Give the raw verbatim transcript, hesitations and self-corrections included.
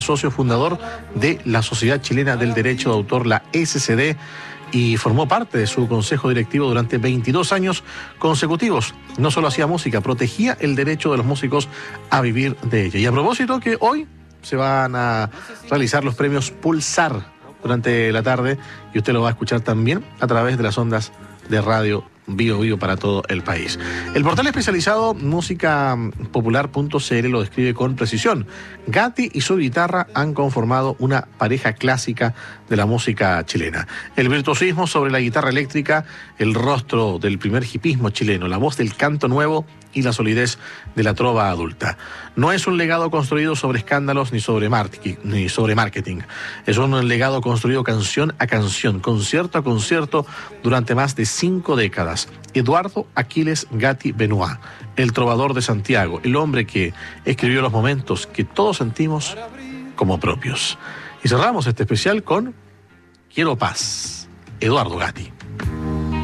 socio fundador de la Sociedad Chilena del Derecho de Autor, la S C D, y formó parte de su consejo directivo durante veintidós años consecutivos. No solo hacía música, protegía el derecho de los músicos a vivir de ella. Y a propósito que hoy se van a realizar los premios Pulsar durante la tarde, y usted lo va a escuchar también a través de las ondas de radio Bio Bio para todo el país. El portal especializado música popular punto c l lo describe con precisión. Gatti y su guitarra han conformado una pareja clásica de la música chilena. El virtuosismo sobre la guitarra eléctrica, el rostro del primer hipismo chileno, la voz del canto nuevo y la solidez de la trova adulta. No es un legado construido sobre escándalos ni sobre marketing, ni sobre marketing. Es un legado construido canción a canción, concierto a concierto durante más de cinco décadas. Eduardo Aquiles Gatti Benoit, el trovador de Santiago, el hombre que escribió los momentos que todos sentimos como propios. Y cerramos este especial con Quiero Paz, Eduardo Gatti.